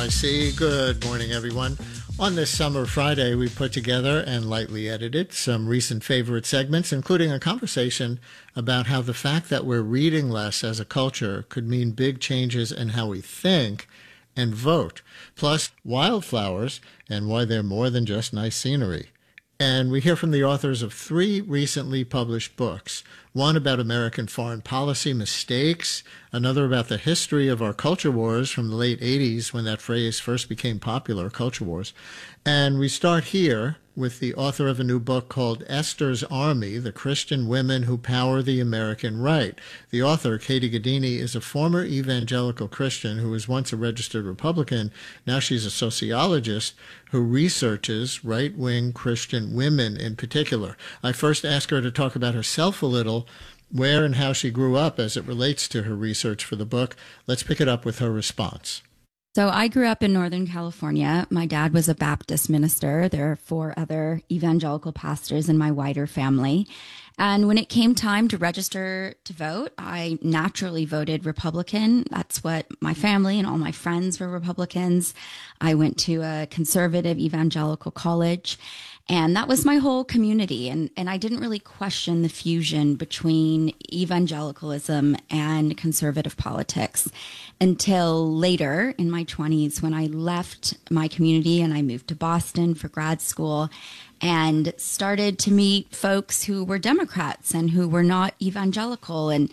WNYC. Good morning, everyone. On this summer Friday, we put together and lightly edited some recent favorite segments, including a conversation about how the fact that we're reading less as a culture could mean big changes in how we think and vote, plus wildflowers and why they're more than just nice scenery. And we hear from the authors of 3 recently published books, one about American foreign policy mistakes, another about the history of our culture wars from the late 80s when that phrase first became popular, culture wars. And we start here with the author of a new book called Esther's Army, The Christian Women Who Power the American Right. The author, Katie Gaddini, is a former evangelical Christian who was once a registered Republican. Now she's a sociologist who researches right-wing Christian women in particular. I first asked her to talk about herself a little, where and how she grew up as it relates to her research for the book. Let's pick it up with her response. So I grew up in Northern California. My dad was a Baptist minister. There are 4 other evangelical pastors in my wider family. And when it came time to register to vote, I naturally voted Republican. That's what my family and all my friends were Republicans. I went to a conservative evangelical college. And that was my whole community. And I didn't really question the fusion between evangelicalism and conservative politics until later in my 20s when I left my community and I moved to Boston for grad school and started to meet folks who were Democrats and who were not evangelical. And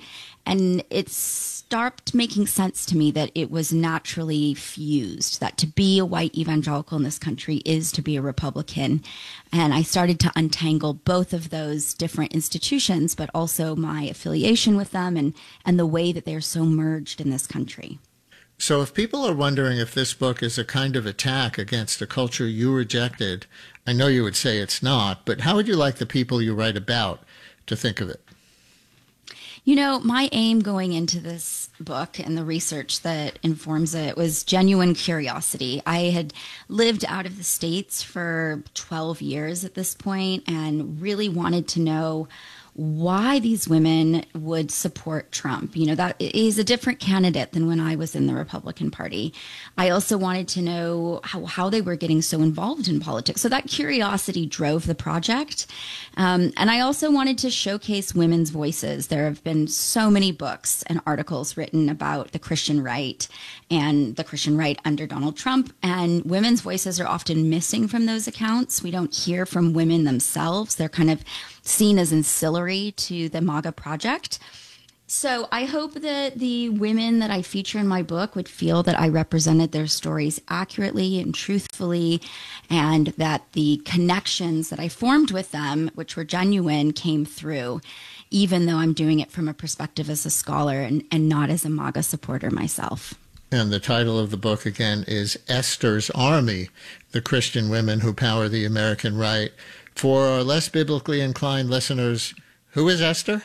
it started making sense to me that it was naturally fused, that to be a white evangelical in this country is to be a Republican. And I started to untangle both of those different institutions, but also my affiliation with them and the way that they're so merged in this country. So if people are wondering if this book is a kind of attack against a culture you rejected, I know you would say it's not, but how would you like the people you write about to think of it? You know, my aim going into this book and the research that informs it was genuine curiosity. I had lived out of the States for 12 years at this point and really wanted to know why these women would support Trump. You know, that is a different candidate than when I was in the Republican Party. I also wanted to know how they were getting so involved in politics. So that curiosity drove the project. And I also wanted to showcase women's voices. There have been so many books and articles written about the Christian right and the Christian right under Donald Trump. And women's voices are often missing from those accounts. We don't hear from women themselves. They're kind of seen as ancillary to the MAGA project. So I hope that the women that I feature in my book would feel that I represented their stories accurately and truthfully, and that the connections that I formed with them, which were genuine, came through, even though I'm doing it from a perspective as a scholar and not as a MAGA supporter myself. And the title of the book, again, is Esther's Army, The Christian Women Who Power the American Right. For our less biblically inclined listeners, who is Esther?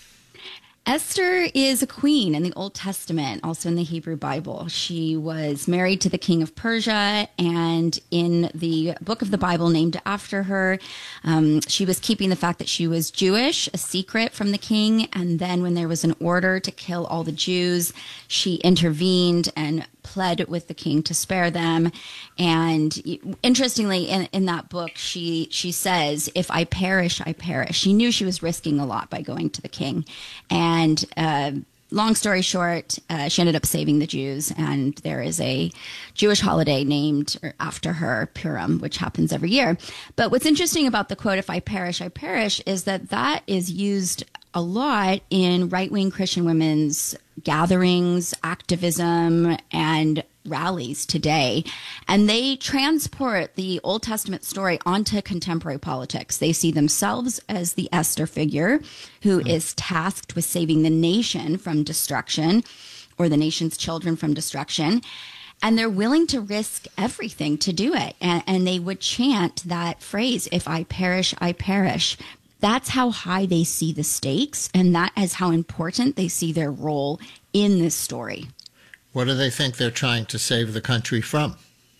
Esther is a queen in the Old Testament, also in the Hebrew Bible. She was married to the king of Persia, and in the book of the Bible named after her, she was keeping the fact that she was Jewish a secret from the king. And then when there was an order to kill all the Jews, she intervened and pled with the king to spare them. And interestingly, in that book, she says, if I perish, I perish. She knew she was risking a lot by going to the king. And long story short, she ended up saving the Jews. And there is a Jewish holiday named after her, Purim, which happens every year. But what's interesting about the quote, if I perish, is that is used a lot in right-wing Christian women's gatherings, activism, and rallies today. And they transport the Old Testament story onto contemporary politics. They see themselves as the Esther figure who is tasked with saving the nation from destruction, or the nation's children from destruction. And they're willing to risk everything to do it. And they would chant that phrase, if I perish, I perish. That's how high they see the stakes, and that is how important they see their role in this story. What do they think they're trying to save the country from?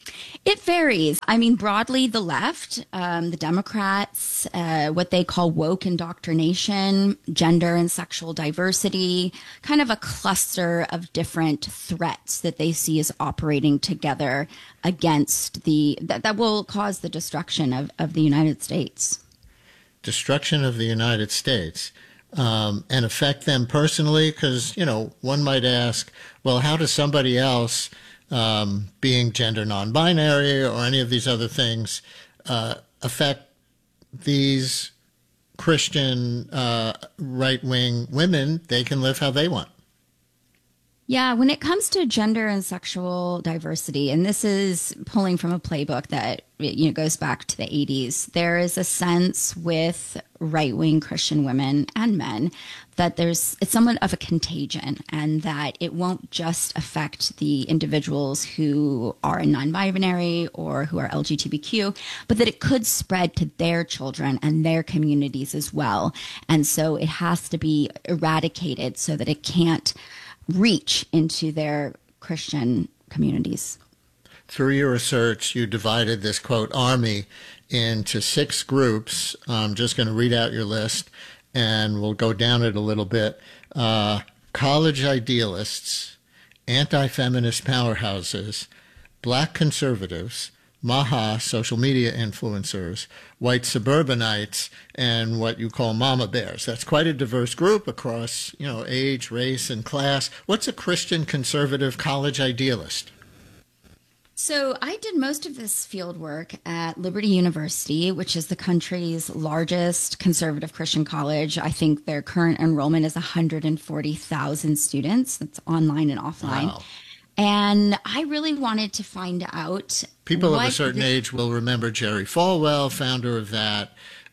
It varies. I mean, broadly, the left, the Democrats, what they call woke indoctrination, gender and sexual diversity, kind of a cluster of different threats that they see as operating together against that will cause the destruction of the United States. Destruction of the United States. And affect them personally? Because, one might ask, well, how does somebody else, being gender non-binary or any of these other things, affect these Christian right-wing women? They can live how they want. Yeah, when it comes to gender and sexual diversity, and this is pulling from a playbook that goes back to the 80s, there is a sense with right-wing Christian women and men that it's somewhat of a contagion, and that it won't just affect the individuals who are non-binary or who are LGBTQ, but that it could spread to their children and their communities as well. And so it has to be eradicated so that it can't reach into their Christian communities. Through your research, you divided this, quote, army into 6 groups. I'm just going to read out your list, and we'll go down it a little bit. College idealists, anti-feminist powerhouses, black conservatives, Maha, social media influencers, white suburbanites, and what you call mama bears. That's quite a diverse group across, age, race, and class. What's a Christian conservative college idealist? So I did most of this field work at Liberty University, which is the country's largest conservative Christian college. I think their current enrollment is 140,000 students. That's online and offline. Wow. And I really wanted to find out. People of a certain age will remember Jerry Falwell, founder of that,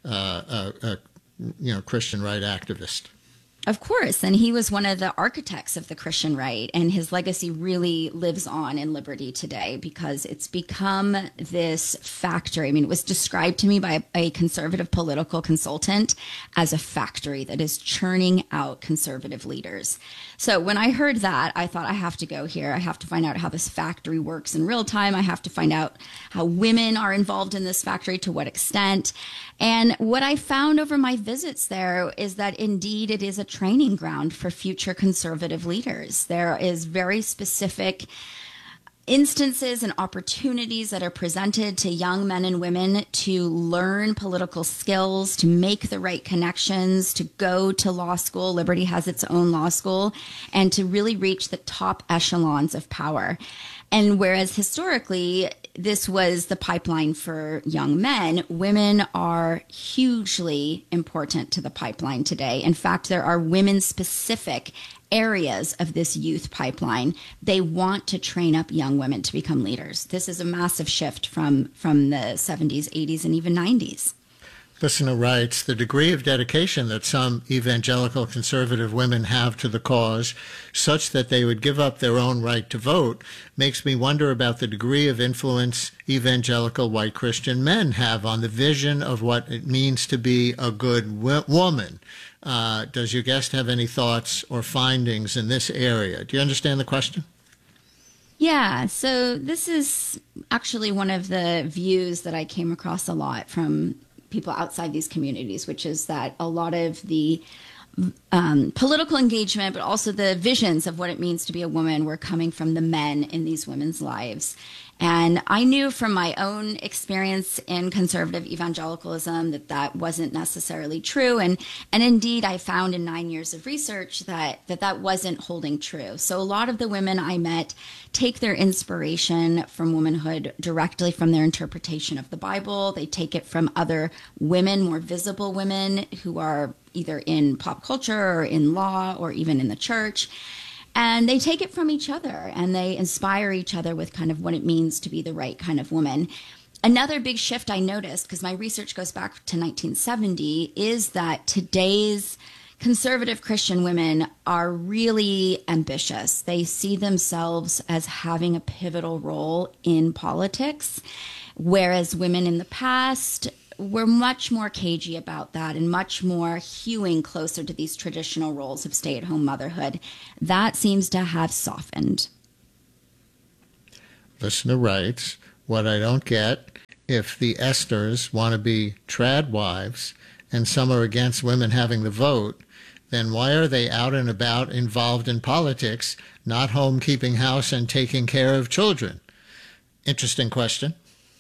Christian right activist. Of course. And he was one of the architects of the Christian right. And his legacy really lives on in Liberty today because it's become this factory. I mean, it was described to me by a conservative political consultant as a factory that is churning out conservative leaders. So when I heard that, I thought, I have to go here. I have to find out how this factory works in real time. I have to find out how women are involved in this factory, to what extent. And what I found over my visits there is that indeed it is a training ground for future conservative leaders. There is very specific instances and opportunities that are presented to young men and women to learn political skills, to make the right connections, to go to law school. Liberty has its own law school, and to really reach the top echelons of power. And whereas historically this was the pipeline for young men, women are hugely important to the pipeline today. In fact, there are women-specific areas of this youth pipeline. They want to train up young women to become leaders. This is a massive shift from the 70s, 80s, and even 90s. Listener writes, the degree of dedication that some evangelical conservative women have to the cause, such that they would give up their own right to vote, makes me wonder about the degree of influence evangelical white Christian men have on the vision of what it means to be a good woman. Does your guest have any thoughts or findings in this area? Do you understand the question? Yeah, so this is actually one of the views that I came across a lot from people outside these communities, which is that a lot of the political engagement, but also the visions of what it means to be a woman were coming from the men in these women's lives. And I knew from my own experience in conservative evangelicalism that wasn't necessarily true. And indeed, I found in 9 years of research that wasn't holding true. So a lot of the women I met take their inspiration from womanhood directly from their interpretation of the Bible. They take it from other women, more visible women who are either in pop culture or in law or even in the church. And they take it from each other and they inspire each other with kind of what it means to be the right kind of woman. Another big shift I noticed, because my research goes back to 1970, is that today's conservative Christian women are really ambitious. They see themselves as having a pivotal role in politics, whereas women in the past were much more cagey about that and much more hewing closer to these traditional roles of stay-at-home motherhood. That seems to have softened. Listener writes, What I don't get, if the Esthers want to be trad wives and some are against women having the vote, then why are they out and about involved in politics, not home keeping house and taking care of children? Interesting question.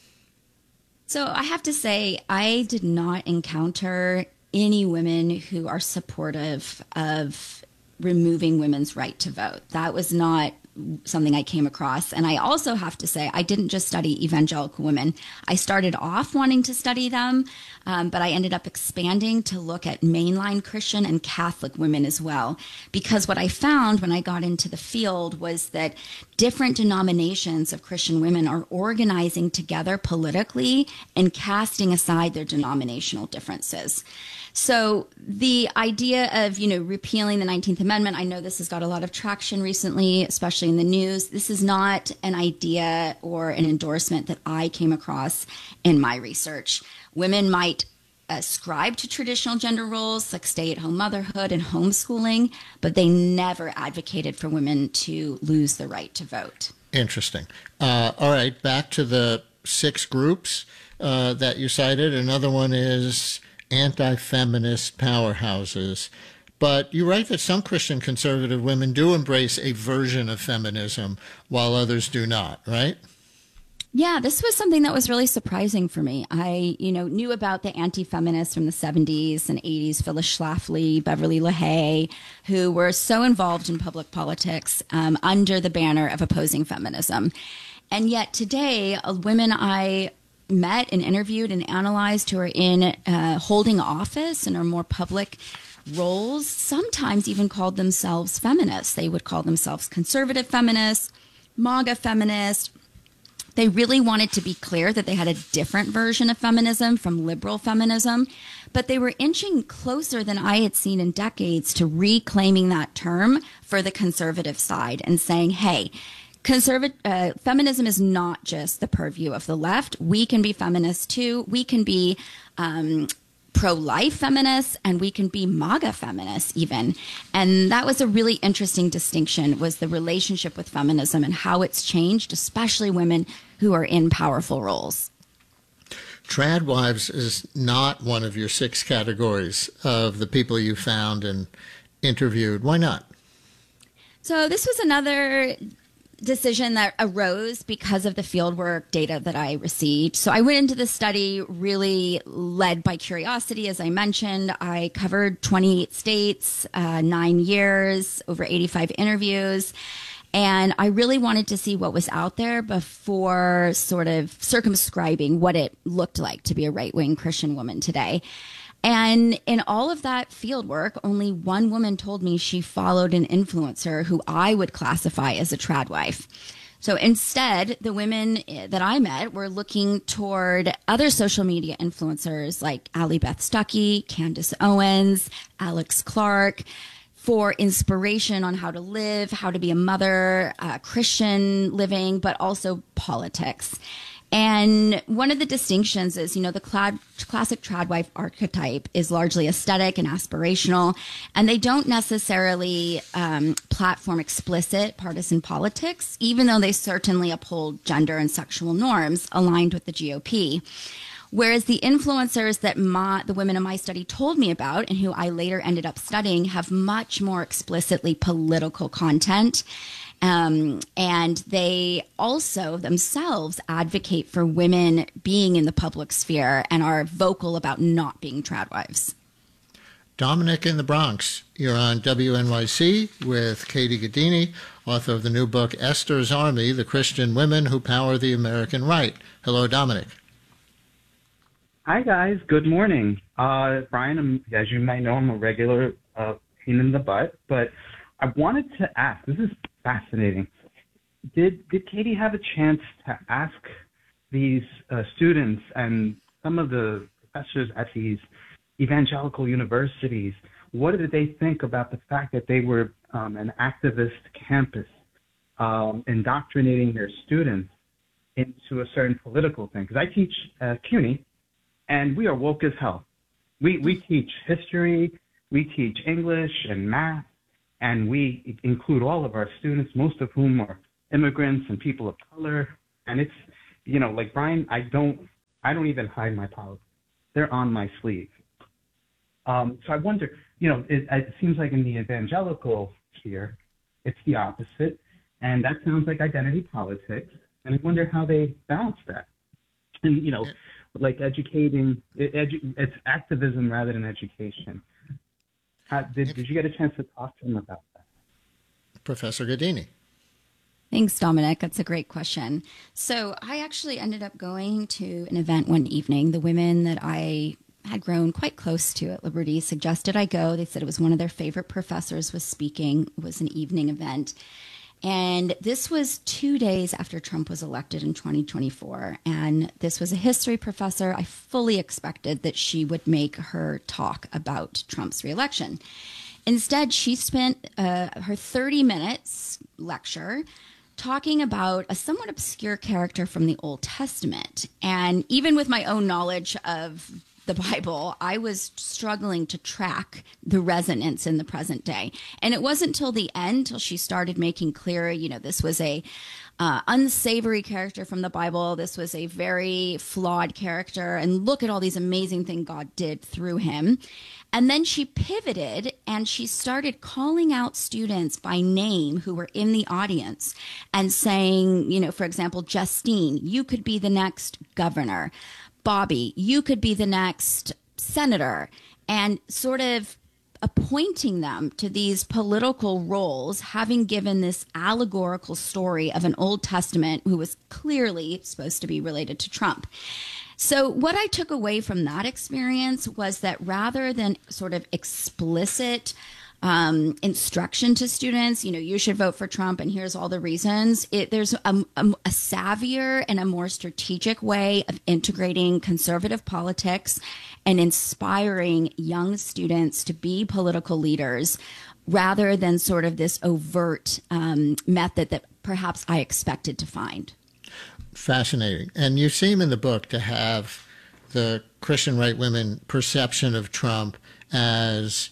So I have to say, I did not encounter any women who are supportive of removing women's right to vote. That was not something I came across. And I also have to say, I didn't just study evangelical women. I started off wanting to study them, but I ended up expanding to look at mainline Christian and Catholic women as well. Because what I found when I got into the field was that different denominations of Christian women are organizing together politically and casting aside their denominational differences. So the idea of, repealing the 19th Amendment, I know this has got a lot of traction recently, especially in the news. This is not an idea or an endorsement that I came across in my research. Women might ascribe to traditional gender roles like stay-at-home motherhood and homeschooling, but they never advocated for women to lose the right to vote. Interesting. All right, back to the 6 groups that you cited. Another one is anti-feminist powerhouses. But you write that some Christian conservative women do embrace a version of feminism while others do not, right? Yeah, this was something that was really surprising for me. I, knew about the anti-feminists from the 70s and 80s, Phyllis Schlafly, Beverly LaHaye, who were so involved in public politics under the banner of opposing feminism. And yet today, women I met and interviewed and analyzed who are in holding office and are more public roles sometimes even called themselves feminists. They would call themselves conservative feminists, MAGA feminists. They really wanted to be clear that they had a different version of feminism from liberal feminism, but they were inching closer than I had seen in decades to reclaiming that term for the conservative side and saying, hey, feminism is not just the purview of the left. We can be feminists too. We can be pro-life feminists, and we can be MAGA feminists even. And that was a really interesting distinction, was the relationship with feminism and how it's changed, especially women who are in powerful roles. Trad wives is not one of your 6 categories of the people you found and interviewed. Why not? So this was another decision that arose because of the fieldwork data that I received. So I went into the study really led by curiosity, as I mentioned. I covered 28 states, 9 years, over 85 interviews. And I really wanted to see what was out there before sort of circumscribing what it looked like to be a right-wing Christian woman today. And in all of that field work, only one woman told me she followed an influencer who I would classify as a trad wife. So instead, the women that I met were looking toward other social media influencers like Allie Beth Stuckey, Candace Owens, Alex Clark, for inspiration on how to live, how to be a mother, Christian living, but also politics. And one of the distinctions is, the classic trad wife archetype is largely aesthetic and aspirational, and they don't necessarily platform explicit partisan politics, even though they certainly uphold gender and sexual norms aligned with the GOP. Whereas the influencers that the women in my study told me about, and who I later ended up studying, have much more explicitly political content. And they also themselves advocate for women being in the public sphere and are vocal about not being trad wives. Dominic in the Bronx, you're on WNYC with Katie Gaddini, author of the new book, Esther's Army, The Christian Women Who Power the American Right. Hello, Dominic. Hi, guys. Good morning. Brian, as you might know, I'm a regular pain in the butt, but I wanted to ask, this is fascinating. Did Katie have a chance to ask these students and some of the professors at these evangelical universities, what did they think about the fact that they were an activist campus indoctrinating their students into a certain political thing? Because I teach CUNY, and we are woke as hell. We teach history, we teach English and math, and we include all of our students, most of whom are immigrants and people of color. And it's, like Brian, I don't even hide my politics. They're on my sleeve. So I wonder, it seems like in the evangelical sphere, it's the opposite, and that sounds like identity politics. And I wonder how they balance that. And like educating, it's activism rather than education. Did you get a chance to talk to him about that? Professor Gaddini. Thanks, Dominic. That's a great question. So I actually ended up going to an event one evening. The women that I had grown quite close to at Liberty suggested I go. They said it was one of their favorite professors was speaking. It was an evening event. And this was 2 days after Trump was elected in 2024. And this was a history professor. I fully expected that she would make her talk about Trump's reelection. Instead, she spent her 30 minutes lecture talking about a somewhat obscure character from the Old Testament. And even with my own knowledge of the Bible, I was struggling to track the resonance in the present day. And it wasn't until the end, till she started making clear, this was a unsavory character from the Bible. This was a very flawed character. And look at all these amazing things God did through him. And then she pivoted and she started calling out students by name who were in the audience and saying, for example, Justine, you could be the next governor. Bobby, you could be the next senator, and sort of appointing them to these political roles, having given this allegorical story of an Old Testament who was clearly supposed to be related to Trump. So what I took away from that experience was that rather than sort of explicit instruction to students, you should vote for Trump and here's all the reasons, there's a savvier and a more strategic way of integrating conservative politics and inspiring young students to be political leaders rather than sort of this overt method that perhaps I expected to find. Fascinating. And you seem in the book to have the Christian right women perception of Trump as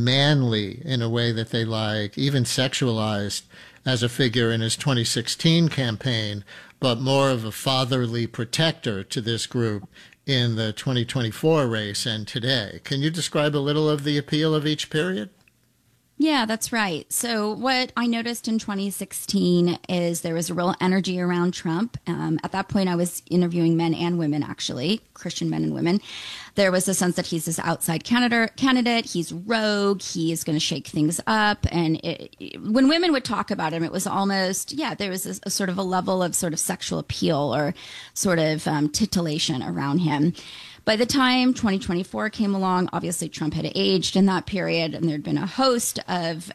manly in a way that they like, even sexualized as a figure in his 2016 campaign, but more of a fatherly protector to this group in the 2024 race and today. Can you describe a little of the appeal of each period? Yeah, that's right. So what I noticed in 2016 is there was a real energy around Trump. At that point, I was interviewing men and women, actually, Christian men and women. There was a sense that he's this outside candidate. He's rogue. He is going to shake things up. And when women would talk about him, it was almost, there was a sort of a level of sort of sexual appeal or sort of titillation around him. By the time 2024 came along, obviously Trump had aged in that period, and there'd been a host of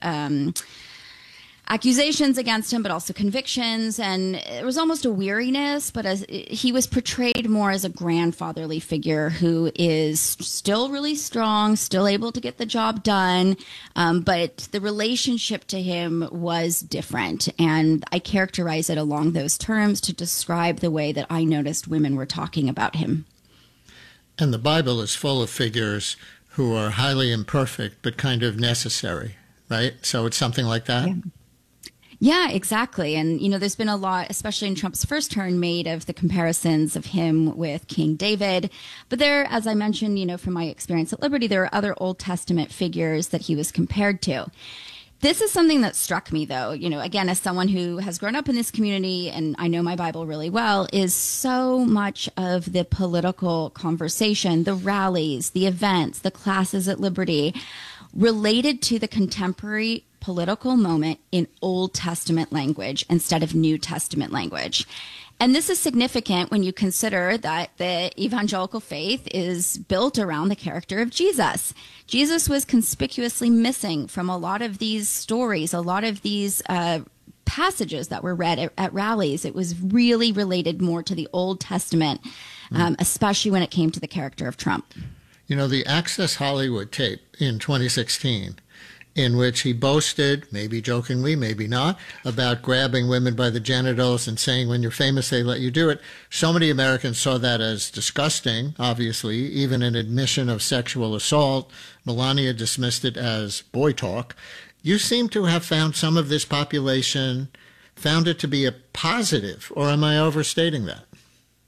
accusations against him, but also convictions, and it was almost a weariness, but he was portrayed more as a grandfatherly figure who is still really strong, still able to get the job done, but the relationship to him was different, and I characterize it along those terms to describe the way that I noticed women were talking about him. And the Bible is full of figures who are highly imperfect, but kind of necessary, right? So it's something like that? Yeah, exactly. And, there's been a lot, especially in Trump's first term, made of the comparisons of him with King David. But there, as I mentioned, from my experience at Liberty, there are other Old Testament figures that he was compared to. This is something that struck me, though, again, as someone who has grown up in this community and I know my Bible really well, is so much of the political conversation, the rallies, the events, the classes at Liberty related to the contemporary political moment in Old Testament language instead of New Testament language. And this is significant when you consider that the evangelical faith is built around the character of Jesus. Jesus was conspicuously missing from a lot of these stories, a lot of these passages that were read at rallies. It was really related more to the Old Testament, especially when it came to the character of Trump. The Access Hollywood tape in 2016, in which he boasted, maybe jokingly, maybe not, about grabbing women by the genitals and saying, when you're famous, they let you do it. So many Americans saw that as disgusting, obviously, even an admission of sexual assault. Melania dismissed it as boy talk. You seem to have found some of this population, found it to be a positive, or am I overstating that?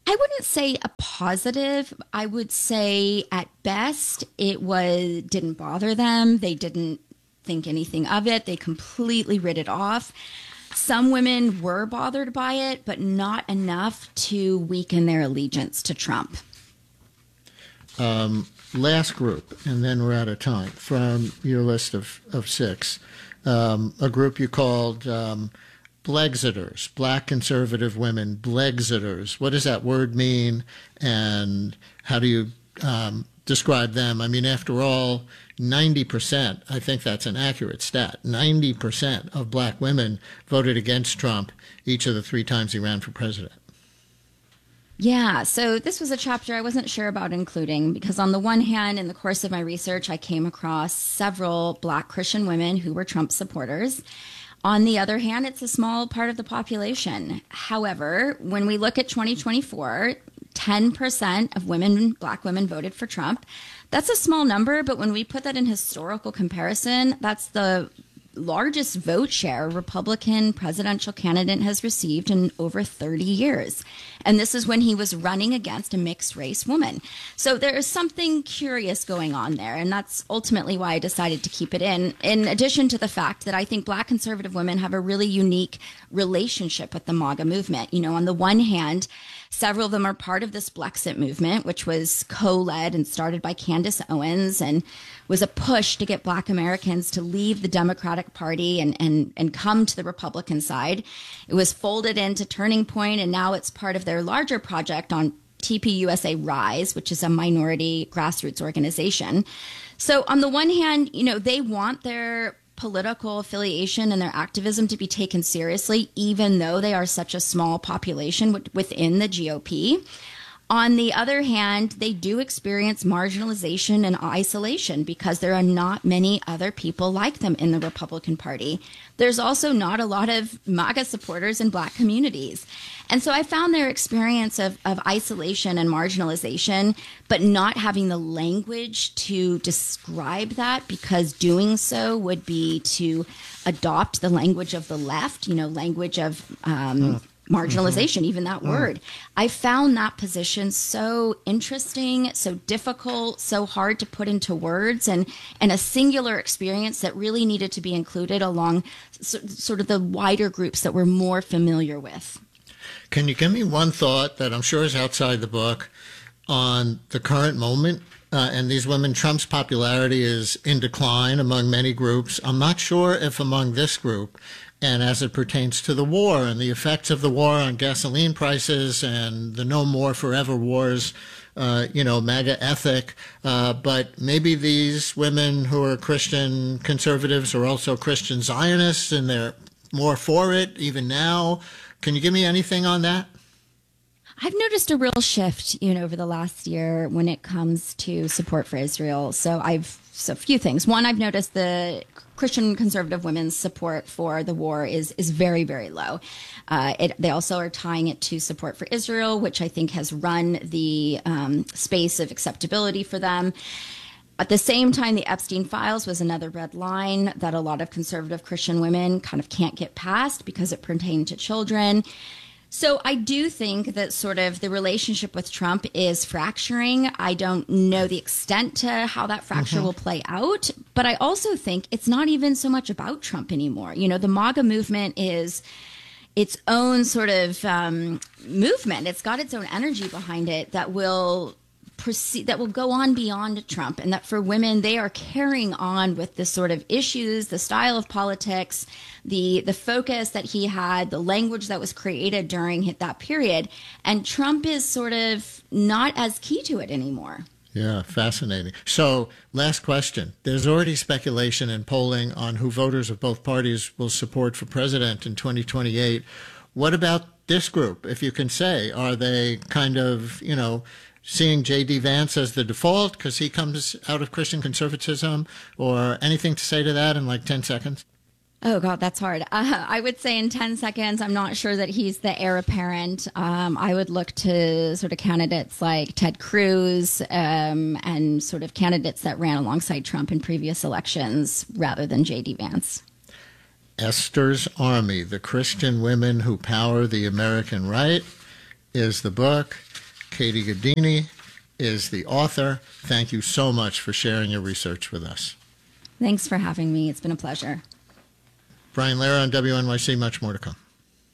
I wouldn't say a positive. I would say at best didn't bother them. They didn't think anything of it. They completely writ it off. Some women were bothered by it, but not enough to weaken their allegiance to Trump. Last group, and then we're out of time, from your list of six. A group you called Blexiters, Black conservative women, Blexiters. What does that word mean, and how do you describe them? I mean, after all, 90%, I think that's an accurate stat, 90% of black women voted against Trump each of the 3 times he ran for president. Yeah, so this was a chapter I wasn't sure about including because on the one hand, in the course of my research, I came across several Black Christian women who were Trump supporters. On the other hand, it's a small part of the population. However, when we look at 2024, 10% of Black women voted for Trump. That's a small number, but when we put that in historical comparison, that's the largest vote share a Republican presidential candidate has received in over 30 years. And this is when he was running against a mixed race woman. So there is something curious going on there. And that's ultimately why I decided to keep it in addition to the fact that I think Black conservative women have a really unique relationship with the MAGA movement. You know, on the one hand, several of them are part of this Blexit movement, which was co-led and started by Candace Owens and was a push to get Black Americans to leave the Democratic Party and come to the Republican side. It was folded into Turning Point, and now it's part of their larger project on TPUSA Rise, which is a minority grassroots organization. So on the one hand, you know, they want their political affiliation and their activism to be taken seriously, even though they are such a small population within the GOP. On the other hand, they do experience marginalization and isolation because there are not many other people like them in the Republican Party. There's also not a lot of MAGA supporters in Black communities. And so I found their experience of isolation and marginalization, but not having the language to describe that, because doing so would be to adopt the language of the left, you know, language of marginalization, even that word. I found that position so interesting, so difficult, so hard to put into words, and a singular experience that really needed to be included along sort of the wider groups that we're more familiar with. Can you give me one thought that I'm sure is outside the book on the current moment? And these women, Trump's popularity is in decline among many groups. I'm not sure if among this group, and as it pertains to the war and the effects of the war on gasoline prices and the No More Forever wars, MAGA ethic. But maybe these women who are Christian conservatives are also Christian Zionists, and they're more for it even now. Can you give me anything on that? I've noticed a real shift, over the last year when it comes to support for Israel. So a few things. One, I've noticed the Christian conservative women's support for the war is very, very low. They also are tying it to support for Israel, which I think has run the space of acceptability for them. At the same time, the Epstein files was another red line that a lot of conservative Christian women kind of can't get past because it pertained to children. So I do think that sort of the relationship with Trump is fracturing. I don't know the extent to how that fracture will play out, but I also think it's not even so much about Trump anymore. The MAGA movement is its own sort of movement. It's got its own energy behind it that will go on beyond Trump, and that for women, they are carrying on with this sort of issues, the style of politics, the focus that he had, the language that was created during that period. And Trump is sort of not as key to it anymore. Yeah, fascinating. So, last question. There's already speculation and polling on who voters of both parties will support for president in 2028. What about this group, if you can say? Are they kind of, seeing J.D. Vance as the default because he comes out of Christian conservatism, or anything to say to that in like 10 seconds? Oh, God, that's hard. I would say in 10 seconds, I'm not sure that he's the heir apparent. I would look to sort of candidates like Ted Cruz and sort of candidates that ran alongside Trump in previous elections rather than J.D. Vance. Esther's Army, the Christian women who power the American right. is the book. Katie Gaddini is the author. Thank you so much for sharing your research with us. Thanks for having me. It's been a pleasure. Brian Lehrer on WNYC. Much more to come.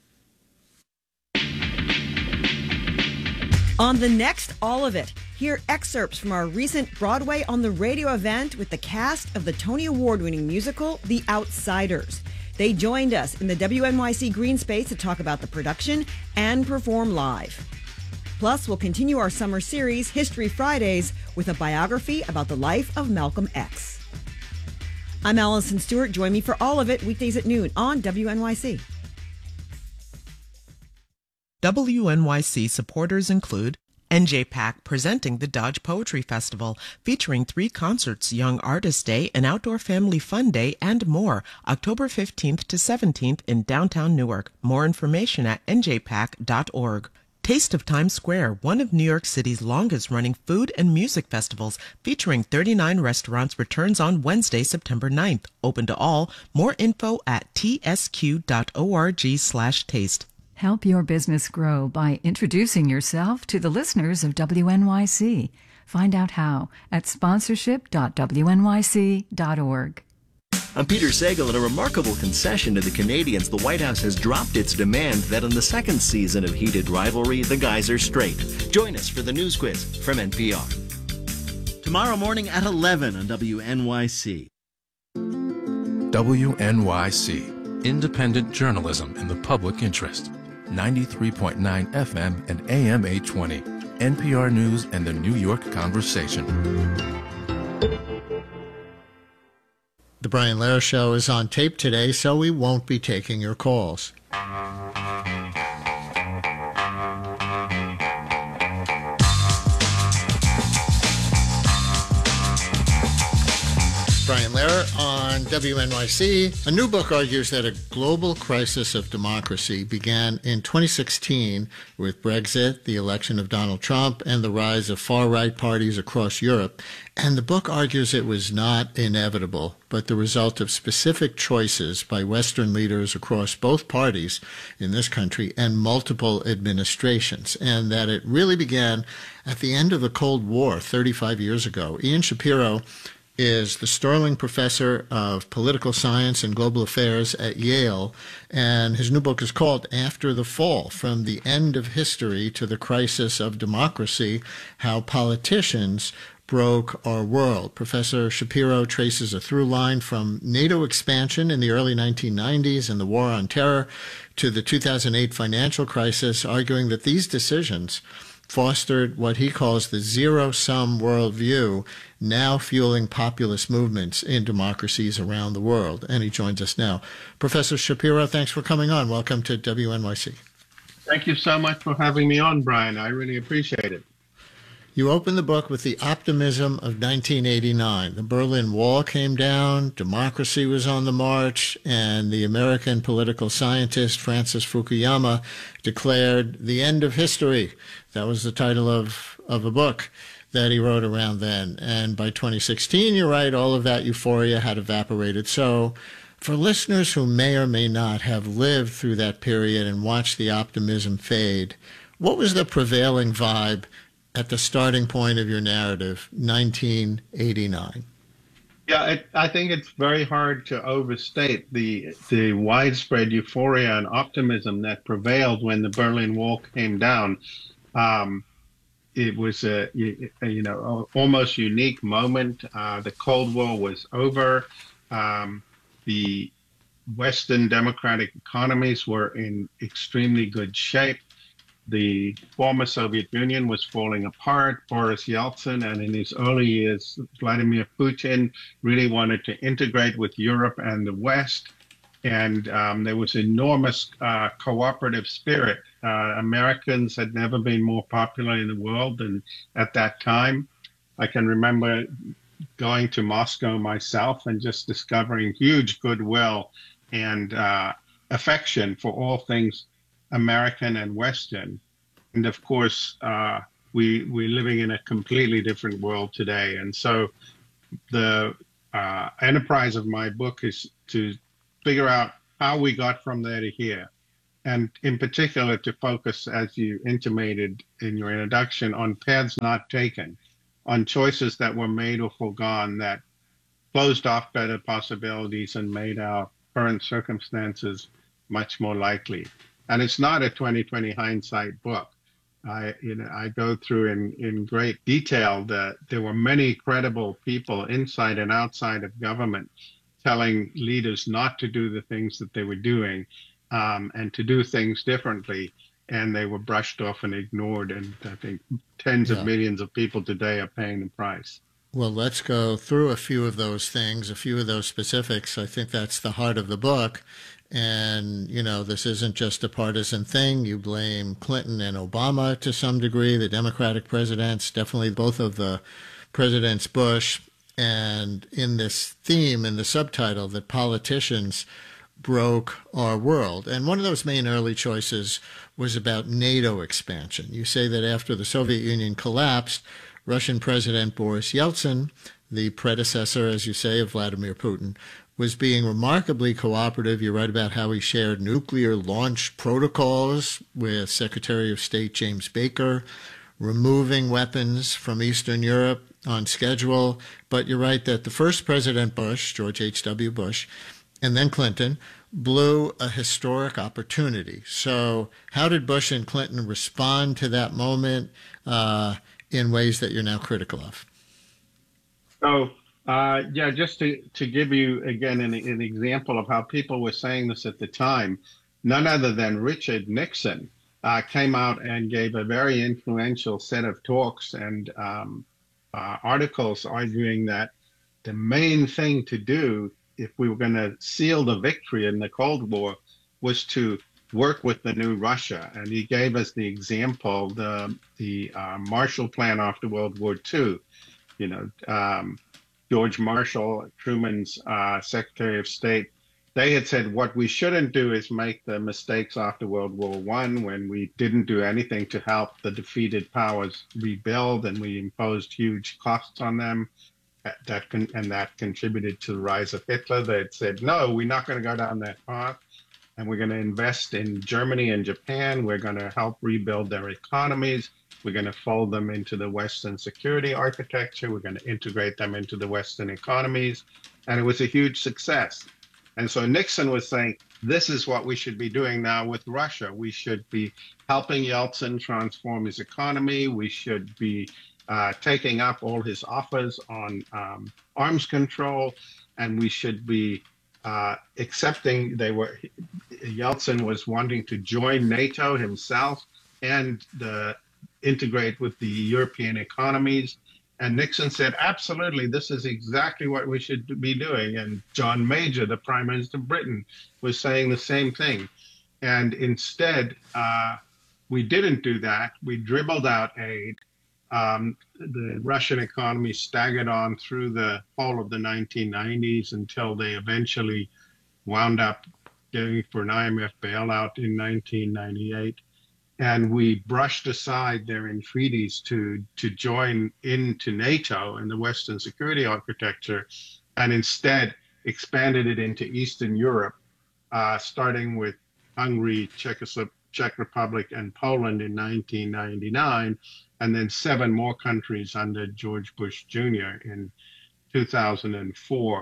On the next All of It, hear excerpts from our recent Broadway on the Radio event with the cast of the Tony Award-winning musical, The Outsiders. They joined us in the WNYC Green Space to talk about the production and perform live. Plus, we'll continue our summer series, History Fridays, with a biography about the life of Malcolm X. I'm Allison Stewart. Join me for All of It, weekdays at noon on WNYC. WNYC supporters include NJPAC presenting the Dodge Poetry Festival, featuring 3 concerts, Young Artist Day, an Outdoor Family Fun Day, and more, October 15th to 17th in downtown Newark. More information at njpac.org. Taste of Times Square, one of New York City's longest-running food and music festivals, featuring 39 restaurants, returns on Wednesday, September 9th. Open to all. More info at tsq.org/taste. Help your business grow by introducing yourself to the listeners of WNYC. Find out how at sponsorship.wnyc.org. I'm Peter Sagal. In a remarkable concession to the Canadians, the White House has dropped its demand that in the second season of Heated Rivalry, the guys are straight. Join us for the news quiz from NPR. Tomorrow morning at 11 on WNYC. WNYC, independent journalism in the public interest. 93.9 FM and AM 820. NPR News and the New York Conversation. The Brian Lehrer Show is on tape today, so we won't be taking your calls. Brian Lehrer on WNYC. A new book argues that a global crisis of democracy began in 2016 with Brexit, the election of Donald Trump, and the rise of far-right parties across Europe. And the book argues it was not inevitable, but the result of specific choices by Western leaders across both parties in this country and multiple administrations, and that it really began at the end of the Cold War 35 years ago. Ian Shapiro is the Sterling Professor of Political Science and Global Affairs at Yale, and his new book is called After the Fall, From the End of History to the Crisis of Democracy, How Politicians Broke Our World. Professor Shapiro traces a through line from NATO expansion in the early 1990s and the War on Terror to the 2008 financial crisis, arguing that these decisions fostered what he calls the zero-sum worldview, now fueling populist movements in democracies around the world. And he joins us now. Professor Shapiro, thanks for coming on. Welcome to WNYC. Thank you so much for having me on, Brian. I really appreciate it. You open the book with the optimism of 1989. The Berlin Wall came down, democracy was on the march, and the American political scientist Francis Fukuyama declared the end of history. That was the title of a book that he wrote around then. And by 2016, you're right, all of that euphoria had evaporated. So for listeners who may or may not have lived through that period and watched the optimism fade, what was the prevailing vibe at the starting point of your narrative, 1989? Yeah, I think it's very hard to overstate the widespread euphoria and optimism that prevailed when the Berlin Wall came down. It was a almost unique moment. The Cold War was over. The Western democratic economies were in extremely good shape. The former Soviet Union was falling apart. Boris Yeltsin and in his early years, Vladimir Putin really wanted to integrate with Europe and the West. And there was enormous cooperative spirit. Americans had never been more popular in the world than at that time. I can remember going to Moscow myself and just discovering huge goodwill and affection for all things American and Western. And of course, we're living in a completely different world today. And so the enterprise of my book is to figure out how we got from there to here. and in particular to focus, as you intimated in your introduction, on paths not taken, on choices that were made or foregone that closed off better possibilities and made our current circumstances much more likely. And it's not a 2020 hindsight book. I go through in great detail that there were many credible people inside and outside of government telling leaders not to do the things that they were doing and to do things differently. And they were brushed off and ignored. And I think tens of millions of people today are paying the price. Well, let's go through a few of those things, a few of those specifics. I think that's the heart of the book. And, this isn't just a partisan thing. You blame Clinton and Obama to some degree, the Democratic presidents, definitely both of the presidents Bush. And in this theme, in the subtitle, that politicians broke our world. And one of those main early choices was about NATO expansion. You say that after the Soviet Union collapsed, Russian President Boris Yeltsin, the predecessor, as you say, of Vladimir Putin, was being remarkably cooperative. You write about how he shared nuclear launch protocols with Secretary of State James Baker, removing weapons from Eastern Europe on schedule. But you write that the first President Bush, George H.W. Bush, and then Clinton, blew a historic opportunity. So how did Bush and Clinton respond to that moment in ways that you're now critical of? So, just to give you, again, an example of how people were saying this at the time, none other than Richard Nixon came out and gave a very influential set of talks and articles arguing that the main thing to do if we were going to seal the victory in the Cold War was to work with the new Russia. And he gave us the example, the Marshall Plan after World War II. George Marshall, Truman's Secretary of State, they had said what we shouldn't do is make the mistakes after World War I when we didn't do anything to help the defeated powers rebuild and we imposed huge costs on them. That contributed to the rise of Hitler. They had said, no, we're not going to go down that path, and we're going to invest in Germany and Japan. We're going to help rebuild their economies. We're going to fold them into the Western security architecture. We're going to integrate them into the Western economies. And it was a huge success. And so Nixon was saying, this is what we should be doing now with Russia. We should be helping Yeltsin transform his economy. We should be taking up all his offers on arms control, and we should be accepting. Yeltsin was wanting to join NATO himself and integrate with the European economies. And Nixon said, absolutely, this is exactly what we should be doing. And John Major, the Prime Minister of Britain, was saying the same thing. And instead, we didn't do that. We dribbled out aid. The Russian economy staggered on through the whole of the 1990s until they eventually wound up going for an IMF bailout in 1998. And we brushed aside their entreaties to join into NATO and the Western security architecture, and instead expanded it into Eastern Europe, starting with Hungary, Czech Republic, and Poland in 1999, and then 7 more countries under George Bush Jr. in 2004.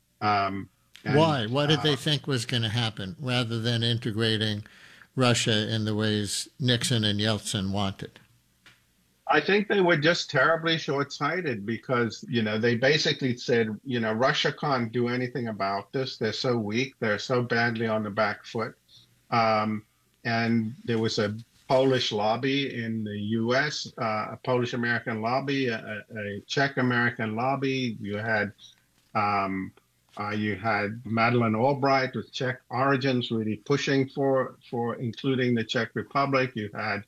Why? What did they think was going to happen, rather than integrating Russia in the ways Nixon and Yeltsin wanted? I think they were just terribly short-sighted because, they basically said, Russia can't do anything about this. They're so weak. They're so badly on the back foot. And there was a Polish lobby in the U.S., a Polish-American lobby, a Czech-American lobby. You had Madeleine Albright with Czech origins really pushing for including the Czech Republic. You had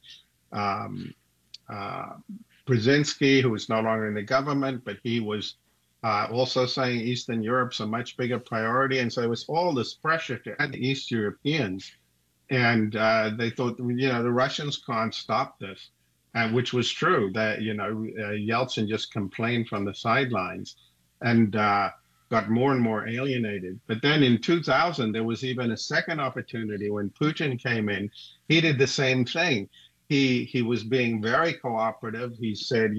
Brzezinski, who was no longer in the government, but he was also saying Eastern Europe's a much bigger priority. And so there was all this pressure to add the East Europeans. And they thought, the Russians can't stop this, which was true. That Yeltsin just complained from the sidelines, and got more and more alienated. But then in 2000, there was even a second opportunity when Putin came in. He did the same thing. He was being very cooperative. He said,